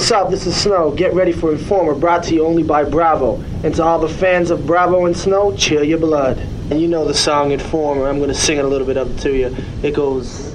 what's up? This is Snow. Get ready for Informer, brought to you only by Bravo. And to all the fans of Bravo and Snow, chill your blood. And you know the song Informer. I'm going to sing it a little bit of it to you. It goes...